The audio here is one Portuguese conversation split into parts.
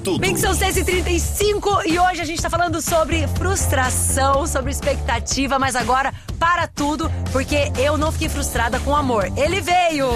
tudo. Bem que são 6h35 e hoje a gente tá falando sobre frustração, sobre expectativa, mas agora para tudo, porque eu não fiquei frustrada com o amor. Ele veio!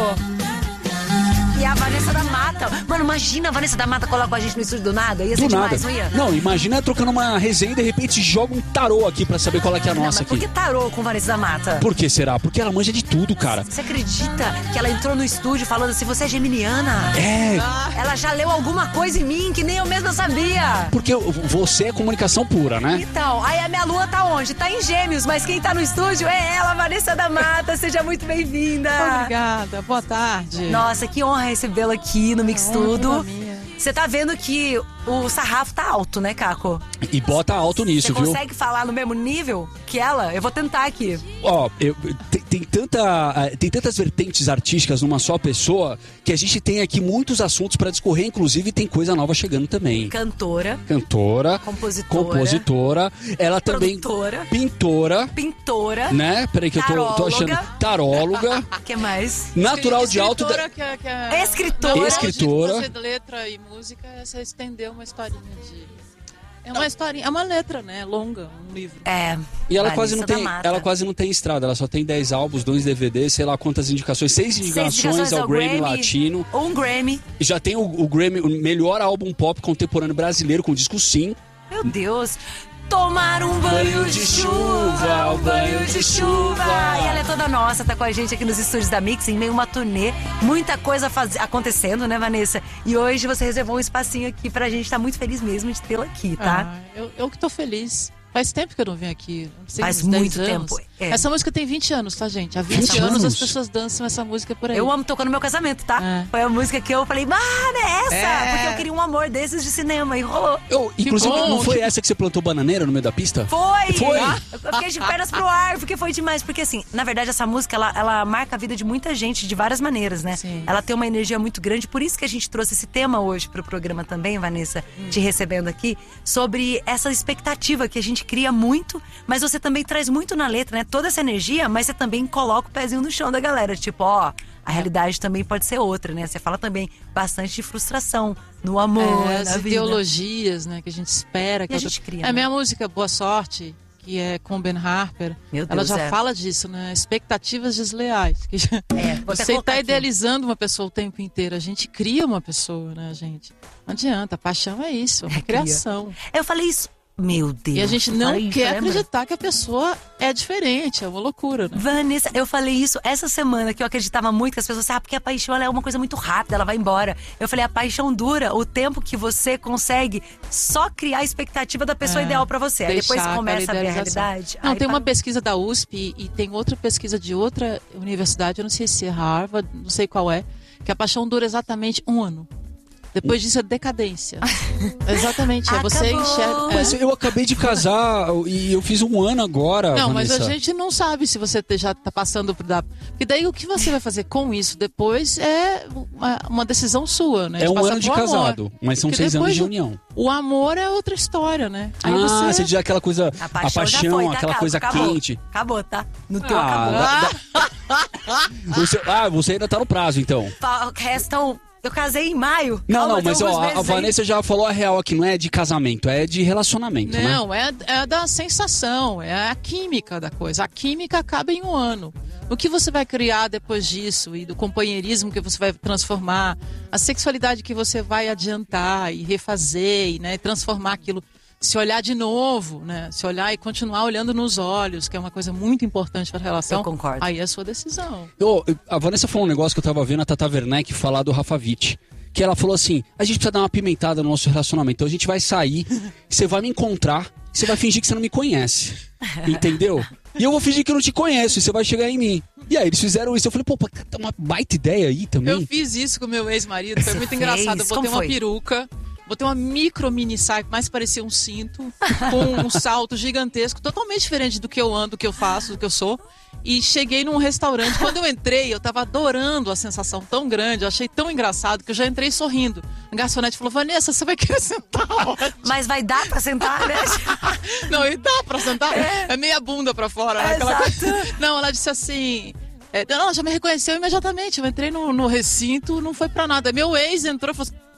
E a Vanessa da Mata. Mano, imagina a Vanessa da Mata colar com a gente no estúdio do nada. Ia ser demais, não ia? Não, imagina trocando uma resenha e de repente joga um tarô aqui pra saber qual é que é a nossa aqui. Por que tarô com Vanessa da Mata? Por que será? Porque ela manja de tudo, cara. Você acredita que ela entrou no estúdio falando assim, você é geminiana? É. Ela já leu alguma coisa em mim que nem eu mesma sabia. Porque você é comunicação pura, né? Então, aí a minha lua tá onde? Tá em Gêmeos, mas quem tá no estúdio é ela, Vanessa da Mata. Seja muito bem-vinda. Obrigada, boa tarde. Nossa, que honra recebê-la aqui no Mix Tudo. Você tá vendo que o sarrafo tá alto, né, Caco? E bota alto nisso, viu? Você consegue falar no mesmo nível que ela? Eu vou tentar aqui. Ó, tem tantas vertentes artísticas numa só pessoa que a gente tem aqui muitos assuntos pra discorrer, inclusive tem coisa nova chegando também. Cantora. Compositora. Ela também... Produtora. Pintora. Né? Peraí que eu tô achando... Taróloga. O que mais? Natural de alto... Escritora. Você de letra e música, você estendeu uma historinha de... É uma historinha, é uma letra, né? Longa, um livro. É. E ela quase não tem estrada, ela só tem 10 álbuns, 2 DVDs, sei lá quantas indicações, 6 indicações ao Grammy Latino. Um Grammy. E já tem o Grammy, o melhor álbum pop contemporâneo brasileiro, com disco sim. Meu Deus. Tomar um banho de chuva, um banho de chuva. E ela é toda nossa, tá com a gente aqui nos estúdios da Mix, em meio a uma turnê. Muita coisa acontecendo, né, Vanessa? E hoje você reservou um espacinho aqui pra gente, tá muito feliz mesmo de tê-la aqui, tá? Eu que tô feliz. Faz tempo que eu não venho aqui. Não sei, faz muito tempo. É. Essa música tem 20 anos, tá, gente? Há 20 anos as pessoas dançam essa música por aí. Eu amo tocar no meu casamento, tá? Foi a música que eu falei, mano, é essa? Porque eu queria um amor desses de cinema e rolou. Inclusive, não foi essa que você plantou bananeira no meio da pista? Foi! Eu fiquei de pernas pro ar, porque foi demais. Porque assim, na verdade, essa música, ela marca a vida de muita gente de várias maneiras, né? Sim. Ela tem uma energia muito grande, por isso que a gente trouxe esse tema hoje pro programa também, Vanessa, te recebendo aqui, sobre essa expectativa que a gente cria muito, mas você também traz muito na letra, né? Toda essa energia, mas você também coloca o pezinho no chão da galera. Tipo, ó, a realidade também pode ser outra, né? Você fala também bastante de frustração no amor, as na vida. ideologias, né? Que a gente espera. Que a gente cria, A né? minha música Boa Sorte, que é com Ben Harper, Meu Deus, ela já fala disso, né? Expectativas desleais. Que você tá idealizando uma pessoa o tempo inteiro. A gente cria uma pessoa, né, gente? Não adianta, a paixão é isso, é uma criação. Eu falei isso. Meu Deus. E a gente não quer acreditar que a pessoa é diferente, é uma loucura, né? Vanessa, eu falei isso essa semana, que eu acreditava muito que as pessoas porque a paixão ela é uma coisa muito rápida, ela vai embora. Eu falei, a paixão dura o tempo que você consegue só criar a expectativa da pessoa ideal pra você. Aí depois começa a ver a realidade. Não, tem uma pesquisa da USP e tem outra pesquisa de outra universidade, eu não sei se é Harvard, não sei qual é, que a paixão dura exatamente 1 ano. Depois disso é decadência. Exatamente, você enxerga. Mas eu acabei de casar e eu fiz 1 ano agora. Não, Vanessa. mas a gente não sabe se você já tá passando por dar. Porque daí o que você vai fazer com isso depois é uma decisão sua, né? É 1 ano de casado, mas são 6 anos de união. O amor é outra história, né? Aí você diz aquela coisa, a paixão, tá, aquela coisa quente. Acabou, tá? No teu acabou. Você ainda tá no prazo, então. Restam... Eu casei em maio. Não, mas a Vanessa já falou a real aqui, não é de casamento, é de relacionamento, né? Não, é da sensação, é a química da coisa. A química acaba em 1 ano. O que você vai criar depois disso e do companheirismo que você vai transformar, a sexualidade que você vai adiantar e refazer e, né, transformar aquilo, se olhar de novo, né? Se olhar e continuar olhando nos olhos, que é uma coisa muito importante para a relação. Eu concordo. Aí é a sua decisão. A Vanessa falou um negócio que eu tava vendo a Tata Werneck falar do Rafa Witt. Que ela falou assim, a gente precisa dar uma pimentada no nosso relacionamento. Então a gente vai sair, você vai me encontrar, você vai fingir que você não me conhece. Entendeu? E eu vou fingir que eu não te conheço e você vai chegar em mim. E aí eles fizeram isso. Eu falei, pô, tá uma baita ideia aí também. Eu fiz isso com meu ex-marido, foi muito engraçado. Eu botei uma peruca, botei uma mini saia que mais parecia um cinto, com um salto gigantesco, totalmente diferente do que eu ando, do que eu faço, do que eu sou. E cheguei num restaurante. Quando eu entrei, eu tava adorando a sensação tão grande, eu achei tão engraçado que eu já entrei sorrindo. A garçonete falou, Vanessa, você vai querer sentar? Mas vai dar pra sentar, né? Não, e dá pra sentar? É meia bunda pra fora, né? Aquela coisa. Não, ela disse assim... Ela já me reconheceu imediatamente. Eu entrei no recinto, não foi pra nada. Meu ex entrou e falou assim,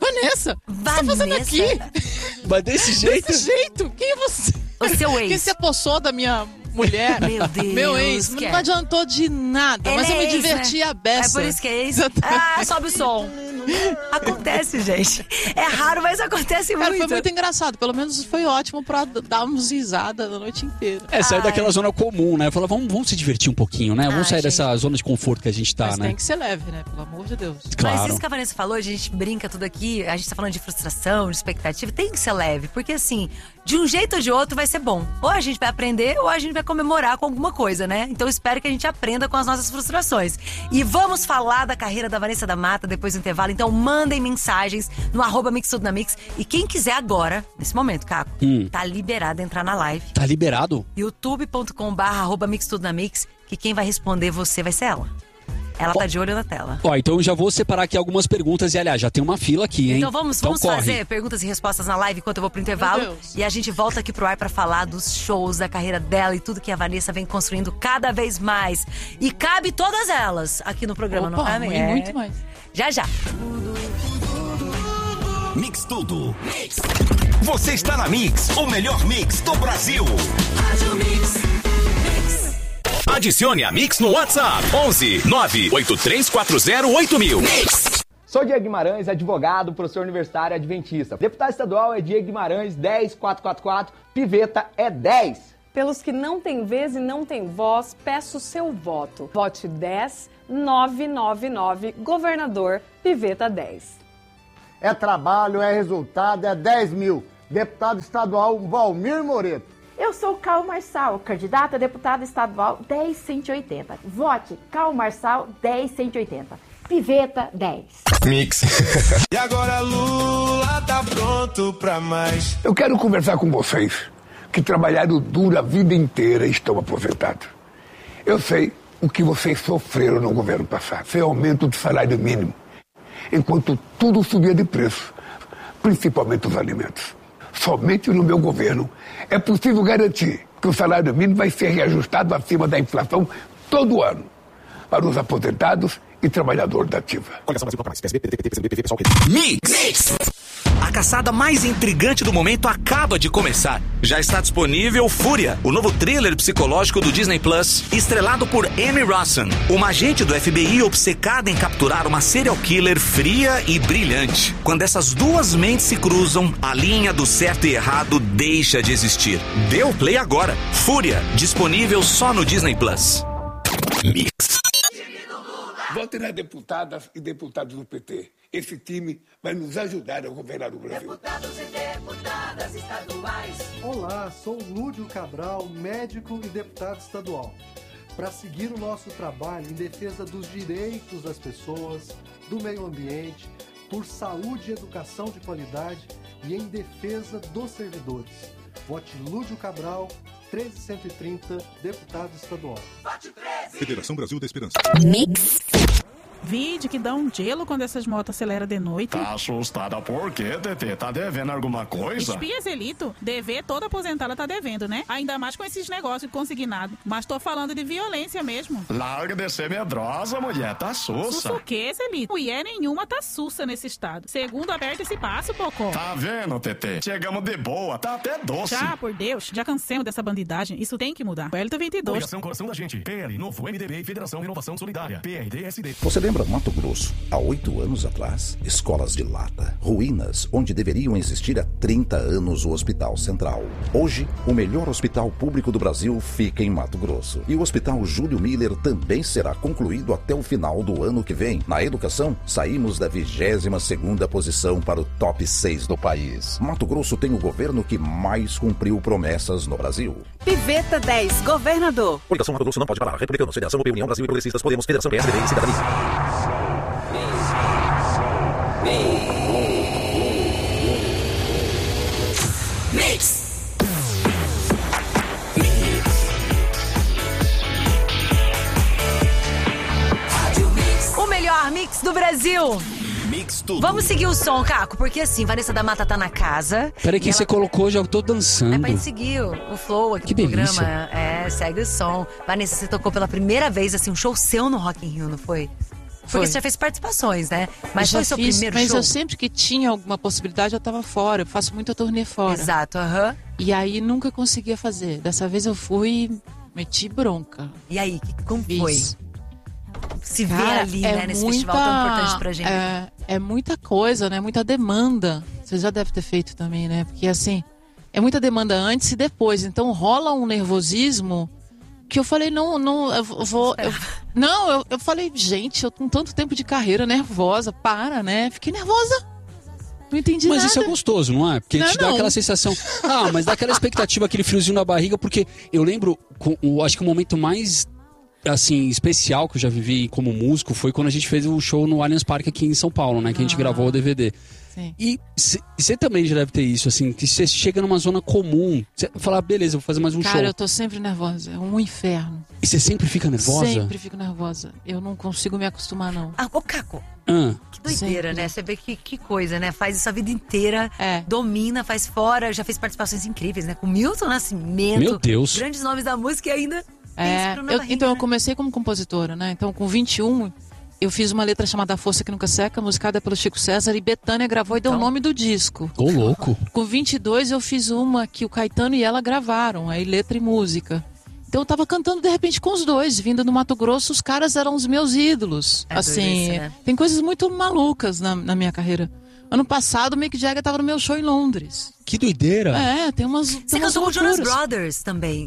Vanessa, o que você tá fazendo aqui? Mas desse jeito? Desse jeito? Quem é você? O seu ex. Quem se apossou da minha mulher? Meu Deus. Meu ex. Não adiantou de nada, mas eu me diverti a beça. É por isso que é ex. Sobe o som. Acontece, gente. É raro, mas acontece muito. Foi muito engraçado. Pelo menos foi ótimo pra darmos risada a noite inteira. Sair daquela zona comum, né? Falar, vamos se divertir um pouquinho, né? Vamos sair dessa zona de conforto que a gente tá, mas né? Tem que ser leve, né? Pelo amor de Deus. Claro. Mas isso que a Vanessa falou, a gente brinca tudo aqui, a gente tá falando de frustração, de expectativa, tem que ser leve, porque assim, de um jeito ou de outro vai ser bom. Ou a gente vai aprender, ou a gente vai comemorar com alguma coisa, né? Então espero que a gente aprenda com as nossas frustrações. E vamos falar da carreira da Vanessa da Mata depois do intervalo, então mandem mensagens no @MixTudoNaMix. E quem quiser agora, nesse momento, Caco, tá liberado a entrar na live. Tá liberado? youtube.com/@MixTudoNaMix, que quem vai responder você vai ser ela. Ela tá de olho na tela. Então eu já vou separar aqui algumas perguntas e, aliás, já tem uma fila aqui, hein? Então vamos fazer perguntas e respostas na live enquanto eu vou pro intervalo. E a gente volta aqui pro ar pra falar dos shows, da carreira dela e tudo que a Vanessa vem construindo cada vez mais. E cabe todas elas aqui no programa, não é? Muito mais. Já. Mix Tudo. Mix. Você está na Mix, o melhor mix do Brasil. Rádio Mix. Adicione a Mix no WhatsApp 11 98340 8000. Mix. Sou Diego Guimarães, advogado, professor universitário adventista. Deputado estadual é Diego Guimarães, 10444, Piveta é 10. Pelos que não têm vez e não têm voz, peço seu voto. Vote 10999, governador Piveta 10. É trabalho, é resultado, é 10 mil. Deputado estadual Valmir Moreto. Eu sou Cal Marçal, candidata a deputada estadual 10180. Vote Cal Marçal 10180. Piveta 10. Mix. E agora Lula tá pronto pra mais. Eu quero conversar com vocês que trabalharam duro a vida inteira e estão aposentados. Eu sei o que vocês sofreram no governo passado. Foi aumento do salário mínimo, enquanto tudo subia de preço, principalmente os alimentos. Somente no meu governo é possível garantir que o salário mínimo vai ser reajustado acima da inflação todo ano para os aposentados e trabalhadores da ativa. Mix. A caçada mais intrigante do momento acaba de começar. Já está disponível Fúria, o novo thriller psicológico do Disney Plus, estrelado por Amy Rossen, uma agente do FBI obcecada em capturar uma serial killer fria e brilhante. Quando essas duas mentes se cruzam, a linha do certo e errado deixa de existir. Dê o play agora. Fúria, disponível só no Disney Plus. Mix. Vote nas deputadas e deputados do PT. Esse time vai nos ajudar a governar o Brasil. Deputados e deputadas estaduais. Olá, sou Lúdio Cabral, médico e deputado estadual. Para seguir o nosso trabalho em defesa dos direitos das pessoas, do meio ambiente, por saúde e educação de qualidade e em defesa dos servidores. Vote Lúdio Cabral, 13130, deputado estadual. Vote 13. Federação Brasil da Esperança. Mix. Vídeo que dá um gelo quando essas motos aceleram de noite. Tá assustada por quê, TT? Tá devendo alguma coisa? Espia Zelito, dever toda aposentada tá devendo, né? Ainda mais com esses negócios consignados. Mas tô falando de violência mesmo. Larga de ser medrosa, mulher, tá sussa. Sussa o quê, Zelito? Mulher nenhuma tá sussa nesse estado. Segundo aberta esse passo, Pocó. Tá vendo, TT? Chegamos de boa, tá até doce. Já, por Deus, já cansemos dessa bandidagem. Isso tem que mudar. O Elito 22. Coligação Coração da Gente. PL, Novo MDB e Federação Renovação Solidária. PRD-SD. Você lembra Mato Grosso? Há 8 anos atrás, escolas de lata, ruínas onde deveriam existir há 30 anos o Hospital Central. Hoje, o melhor hospital público do Brasil fica em Mato Grosso. E o Hospital Júlio Miller também será concluído até o final do ano que vem. Na educação, saímos da 22ª posição para o top 6 do país. Mato Grosso tem o governo que mais cumpriu promessas no Brasil. Piveta 10, governador. Coligação Mato Grosso não pode parar. Republicanos, Federação UP, União Brasil e Progressistas, Podemos, Federação PSDB e Cidadania. Mix. O melhor mix do Brasil. Mix tudo. Vamos seguir o som, Caco, porque assim, Vanessa da Mata tá na casa. Peraí, que você colocou, já tô dançando. É pra gente seguir o flow aqui que do delícia. programa. Segue o som. Vanessa, você tocou pela primeira vez, assim, um show seu no Rock in Rio, não foi? Porque você já fez participações, né? Mas foi seu primeiro show? Mas eu sempre que tinha alguma possibilidade, eu tava fora. Eu faço muita turnê fora. Exato, E aí nunca conseguia fazer. Dessa vez eu fui, meti bronca. E aí, como foi? Se ver ali, né, nesse festival tão importante pra gente. É muita coisa, né? Muita demanda. Você já deve ter feito também, né? Porque assim, é muita demanda antes e depois. Então rola um nervosismo que eu falei, eu falei, gente, eu com tanto tempo de carreira, nervosa, né? Fiquei nervosa. Não entendi nada. Mas isso é gostoso, não é? Porque te dá aquela sensação... mas dá aquela expectativa, aquele friozinho na barriga, porque eu lembro, acho que o momento mais... assim, especial que eu já vivi como músico foi quando a gente fez o show no Allianz Parque aqui em São Paulo, né? Que a gente gravou o DVD. Sim. E você também já deve ter isso, assim, que você chega numa zona comum, você fala, beleza, vou fazer mais um show. Cara, eu tô sempre nervosa, é um inferno. E você sempre fica nervosa? Sempre fico nervosa. Eu não consigo me acostumar, não. Ô, Caco, que doideira, sempre. Né? Você vê que coisa, né? Faz isso a vida inteira, domina, faz fora, já fez participações incríveis, né? Com Milton Nascimento. Meu Deus. Grandes nomes da música e ainda... Então eu comecei como compositora, né? Então com 21 eu fiz uma letra chamada Força Que Nunca Seca, musicada pelo Chico César, e Bethânia gravou e deu o nome do disco. Ô, louco! Com 22 eu fiz uma que o Caetano e ela gravaram, aí letra e música. Então eu tava cantando de repente com os dois, vindo do Mato Grosso, os caras eram os meus ídolos. Assim, né? Tem coisas muito malucas na minha carreira. Ano passado o Mick Jagger tava no meu show em Londres. Que doideira! Tem umas Você cantou com o Jonas Brothers também.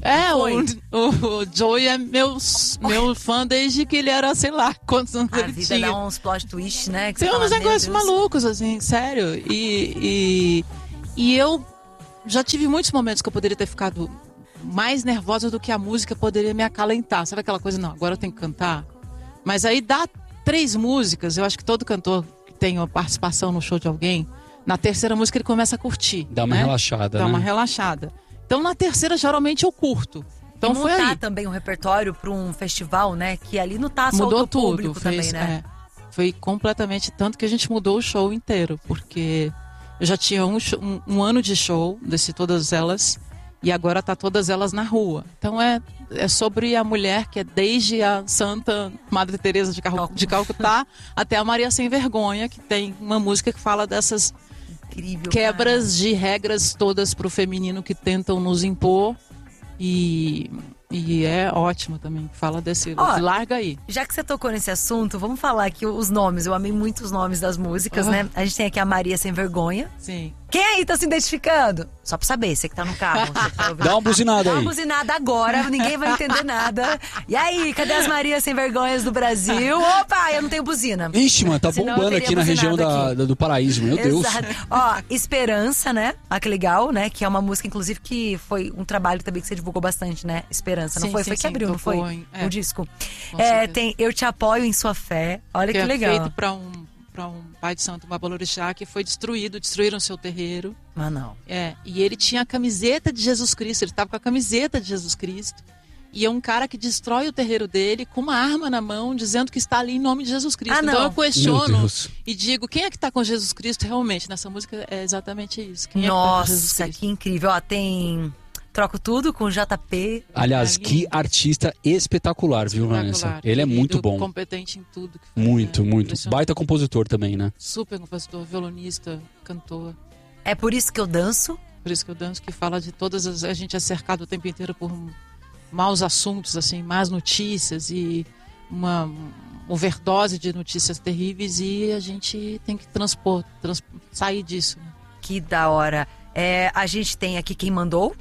O Joey é meu fã desde que ele era, sei lá, quantos anos ele tinha. A vida dá uns plot twist, né? Que tem uns negócios malucos, assim, sério. E eu já tive muitos momentos que eu poderia ter ficado mais nervosa do que a música poderia me acalentar. Sabe aquela coisa, não, agora eu tenho que cantar? Mas aí dá 3 músicas, eu acho que todo cantor tem uma participação no show de alguém, na terceira música ele começa a curtir. Dá uma relaxada, Dá uma relaxada. Então na terceira geralmente eu curto. Então e foi montar aí. Também um repertório para um festival, né? Que ali no Taça mudou tudo, público fez, também, né? Foi completamente, tanto que a gente mudou o show inteiro, porque eu já tinha um ano de show, desse Todas Elas, e agora tá Todas Elas na rua. Então é sobre a mulher que é desde a Santa Madre Teresa de Calcutá até a Maria Sem Vergonha, que tem uma música que fala dessas quebras de regras todas pro feminino que tentam nos impor. E é ótimo também, fala desse... larga aí. Já que você tocou nesse assunto, vamos falar aqui os nomes. Eu amei muito os nomes das músicas, né? A gente tem aqui a Maria Sem Vergonha. Sim. Quem aí tá se identificando? Só pra saber, você que tá no carro. Dá uma buzinada aí. Dá uma buzinada agora, ninguém vai entender nada. E aí, cadê as Marias Sem Vergonhas do Brasil? Opa, eu não tenho buzina. Ixi, mano, tá bombando aqui na região do Paraíso, meu Deus. Ó, Esperança, né? Que legal, né? Que é uma música, inclusive, que foi um trabalho também que você divulgou bastante, né? Esperança, não foi? Foi que abriu, não foi? O disco. Tem Eu Te Apoio em Sua Fé. Olha que legal. É feito pra um pai de santo, um babalorixá, que foi destruíram seu terreiro. Ah, não. E ele tinha a camiseta de Jesus Cristo, ele estava com a camiseta de Jesus Cristo. E é um cara que destrói o terreiro dele com uma arma na mão, dizendo que está ali em nome de Jesus Cristo. Então eu questiono e digo, quem é que está com Jesus Cristo realmente? Nessa música é exatamente isso. Quem Nossa, é que tá com Jesus Cristo? Que incrível. Ó, tem... Troco Tudo com JP. Aliás, que artista espetacular, viu, Vanessa? Ele é muito bom. Competente em tudo que faz. Muito. Baita compositor também, né? Super compositor, violonista, cantor. É Por Isso Que Eu Danço. Por Isso Que Eu Danço, que fala de todas as... A gente é cercado o tempo inteiro por maus assuntos, assim, más notícias e uma overdose de notícias terríveis, e a gente tem que sair disso. Que da hora. A gente tem aqui Quem Mandou.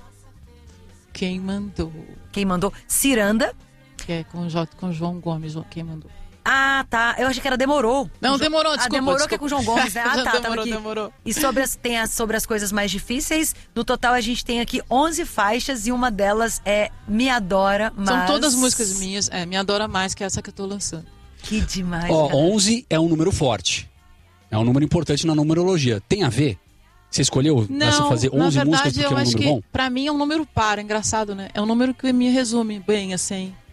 Quem Mandou. Ciranda. Que é com João Gomes, Quem Mandou. Ah, tá. Eu achei que era Demorou. Não, Demorou, desculpa. Demorou que é com o João Gomes, né? Demorou. E tem sobre as coisas mais difíceis. No total, a gente tem aqui 11 faixas e uma delas é Me Adora Mais. São todas músicas minhas. Me Adora Mais, que é essa que eu tô lançando. Que demais. 11 é um número forte. É um número importante na numerologia. Tem a ver? Você escolheu fazer 11 músicas porque é um número bom? Pra mim é um número par, é engraçado, né? É um número que me resume bem, assim.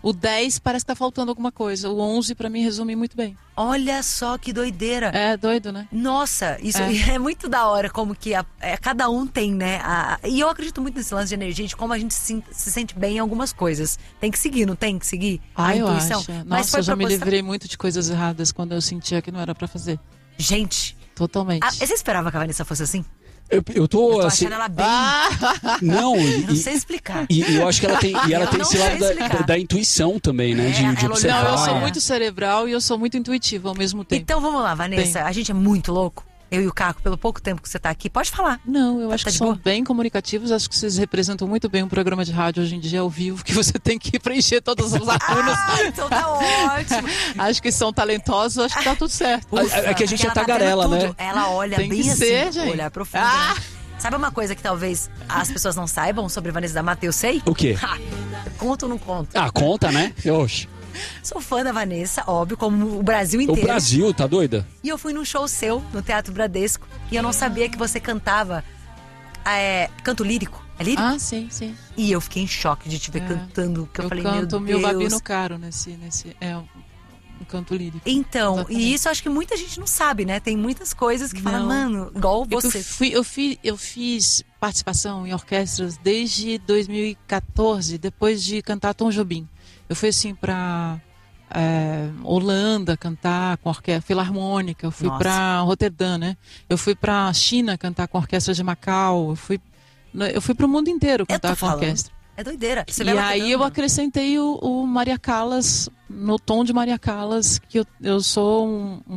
O 10 parece que tá faltando alguma coisa. O 11 pra mim resume muito bem. Olha só que doideira. É doido, né? Nossa, isso é muito da hora, como que cada um tem, né? E eu acredito muito nesse lance de energia, de como a gente se sente bem em algumas coisas. Tem que seguir, não tem que seguir? A intuição. Eu acho. Nossa, eu já me livrei muito de coisas erradas quando eu sentia que não era pra fazer. Gente. Totalmente. Você esperava que a Vanessa fosse assim? Eu tô assim... achando ela bem... Não, eu não sei explicar. E eu acho que ela tem, esse lado da intuição também, né? De observar. Não, eu sou muito cerebral e eu sou muito intuitiva ao mesmo tempo. Então vamos lá, Vanessa. A gente é muito louco. Eu e o Caco, pelo pouco tempo que você tá aqui, pode falar. Não, eu acho que são bem comunicativos. Acho que vocês representam muito bem um programa de rádio hoje em dia ao vivo, que você tem que preencher todas as lacunas. Então tá ótimo. Acho que são talentosos, acho que tá tudo certo. É que a gente é tagarela, né? Ela olha tem bem que assim, ser, gente. Olhar profundo. Né? Sabe uma coisa que talvez as pessoas não saibam sobre Vanessa da Mata? Eu sei? O quê? Conta ou não conta? Conta, né? Oxe. Sou fã da Vanessa, óbvio, como o Brasil inteiro. O Brasil, tá doida? E eu fui num show seu, no Teatro Bradesco, e eu não sabia que você cantava canto lírico. É lírico? Sim, sim. E eu fiquei em choque de te ver cantando, que eu falei, meu Deus. Eu canto Meu Babino Caro nesse um canto lírico. Então, exatamente. E isso acho que muita gente não sabe, né? Tem muitas coisas que falam, mano, igual você. Eu fiz participação em orquestras desde 2014, depois de cantar Tom Jobim. Eu fui assim pra Holanda cantar com orquestra filarmônica, eu fui pra Roterdã, né? Eu fui pra China cantar com a orquestra de Macau, eu fui pro mundo inteiro cantar com a orquestra. É doideira. E aí eu acrescentei o Maria Callas, no tom de Maria Callas, que eu sou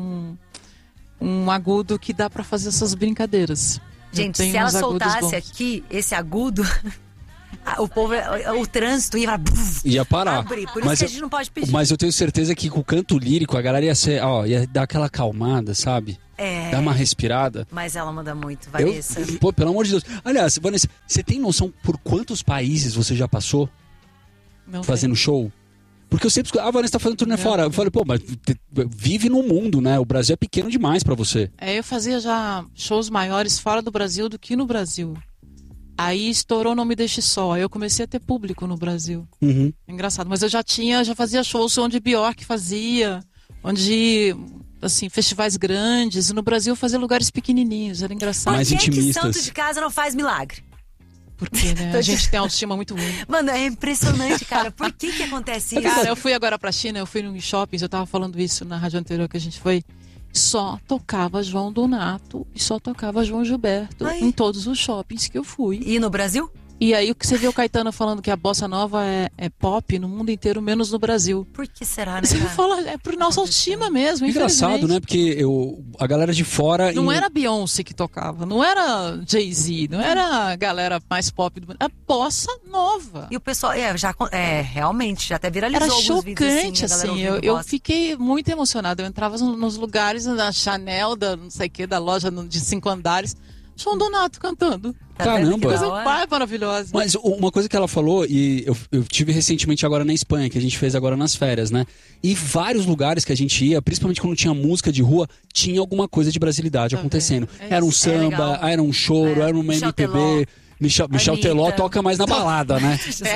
um agudo que dá pra fazer essas brincadeiras. Gente, se ela soltasse aqui esse agudo... O povo, o trânsito ia parar. Abrir. Por isso que a gente não pode pedir. Mas eu tenho certeza que com o canto lírico a galera ia dar aquela acalmada, sabe? Dar uma respirada. Mas ela manda muito, Vanessa. Pô, pelo amor de Deus. Aliás, Vanessa, você tem noção por quantos países você já passou fazendo show? Porque eu sempre escuto, a Vanessa tá fazendo turnê fora. Eu falei, pô, mas vive no mundo, né? O Brasil é pequeno demais pra você. Eu fazia já shows maiores fora do Brasil do que no Brasil. Aí estourou Não Me Deixe Só. Aí eu comecei a ter público no Brasil. Uhum. Engraçado. Mas eu já fazia shows onde Bjork fazia, onde, assim, festivais grandes. E no Brasil eu fazia lugares pequenininhos. Era engraçado. Mais intimistas. Por que santo de casa não faz milagre? Porque, né? A gente tem autoestima muito ruim. Mano, é impressionante, cara. Por que acontece isso? Cara, eu fui agora pra China, eu fui em shoppings, eu tava falando isso na rádio anterior que a gente foi. Só tocava João Donato e só tocava João Gilberto em todos os shoppings que eu fui. E no Brasil? E aí você vê o Caetano falando que a bossa nova é pop no mundo inteiro, menos no Brasil. Por que será, né, você fala, é por nossa autoestima mesmo, engraçado, né? Porque a galera de fora... Não era Beyoncé que tocava, não era Jay-Z, não era a galera mais pop do mundo, a bossa nova. E o pessoal, realmente, já até viralizou era alguns vídeos assim, eu fiquei muito emocionada. Eu entrava nos lugares da Chanel, da não sei o que, da loja de 5 andares, João Donato cantando. Caramba. Coisa maravilhosa. Mas uma coisa que ela falou, e eu tive recentemente agora na Espanha, que a gente fez agora nas férias, né? E vários lugares que a gente ia, principalmente quando tinha música de rua, tinha alguma coisa de brasilidade acontecendo. Era um samba, era um choro, era uma MPB. Michel Teló toca mais na balada, né?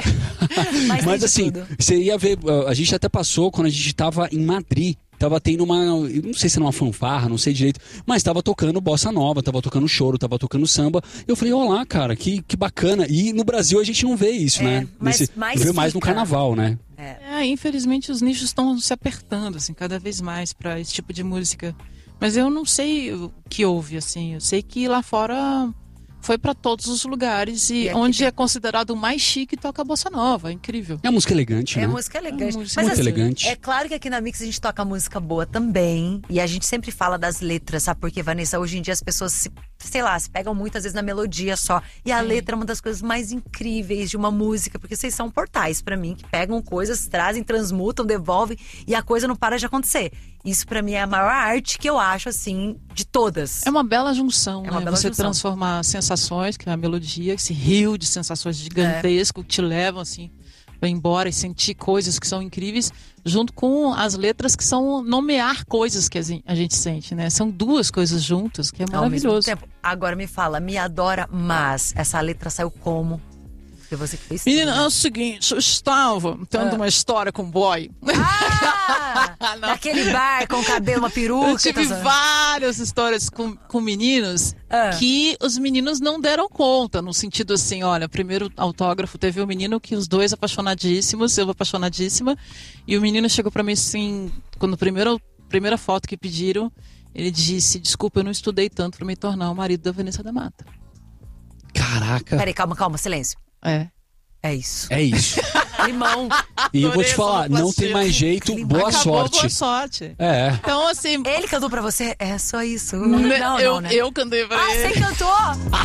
Mas assim, você ia ver, a gente até passou quando a gente tava em Madrid. Tava tendo não sei se era uma fanfarra, não sei direito, mas tava tocando bossa nova, tava tocando choro, tava tocando samba. Eu falei, olá, cara, que bacana. E no Brasil a gente não vê isso, né? Vê mais no carnaval, né? Infelizmente os nichos estão se apertando, assim, cada vez mais pra esse tipo de música. Mas eu não sei o que houve, assim. Eu sei que lá fora foi pra todos os lugares e onde é considerado mais chique toca bossa nova, é incrível. É música elegante, né? É música elegante. Mas muito elegante. É claro que aqui na Mix a gente toca música boa também e a gente sempre fala das letras, sabe? Porque, Vanessa, hoje em dia as pessoas se pegam muito às vezes na melodia só. E a letra é uma das coisas mais incríveis de uma música, porque vocês são portais pra mim, que pegam coisas, trazem, transmutam, devolvem e a coisa não para de acontecer. Isso pra mim é a maior arte que eu acho, assim, de todas. É uma bela junção, né? Você transformar sensações, que é a melodia, esse rio de sensações gigantesco que te levam, assim, pra ir embora e sentir coisas que são incríveis, junto com as letras que são nomear coisas que a gente sente, né? São duas coisas juntas, que é maravilhoso. Ao mesmo tempo, agora me fala, me adora, mas essa letra saiu como? Foi você que fez. Menina, é o seguinte, eu estava tendo uma história com um boy. Naquele bar com o cabelo, uma peruca. Eu tive várias histórias com meninos que os meninos não deram conta, no sentido assim, olha, primeiro autógrafo, teve um menino que os dois apaixonadíssimos, eu apaixonadíssima, e o menino chegou pra mim assim, quando primeira foto que pediram, ele disse, desculpa, eu não estudei tanto pra me tornar o marido da Vanessa da Mata. Caraca. Peraí, calma, silêncio. É isso. É isso. Limão. E eu vou te falar, não tem mais jeito, boa sorte. Boa sorte. É. Então, assim... Ele cantou pra você? É só isso. Não, né? Eu cantei pra ele. Você cantou?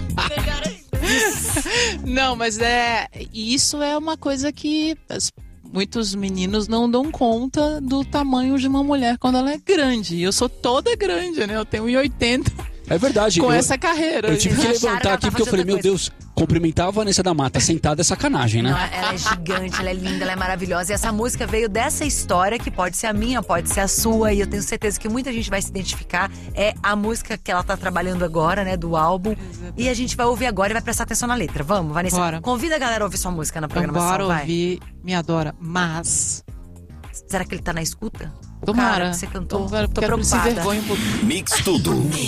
Não, mas isso é uma coisa que muitos meninos não dão conta do tamanho de uma mulher quando ela é grande. E eu sou toda grande, né? Eu tenho 1,80. É verdade. Com essa carreira. Eu tive que levantar aqui porque eu falei, meu Deus, cumprimentar a Vanessa da Mata sentada é sacanagem, né? Não, ela é gigante, ela é linda, ela é maravilhosa. E essa música veio dessa história, que pode ser a minha, pode ser a sua. E eu tenho certeza que muita gente vai se identificar. É a música que ela tá trabalhando agora, né, do álbum. E a gente vai ouvir agora e vai prestar atenção na letra. Vamos, Vanessa? Bora. Convida a galera a ouvir sua música na programação, Bora vai. ouvir, me adora, mas... Será que ele tá na escuta? Tomara. Cara que você cantou? Tô preocupada. Mix Tudo.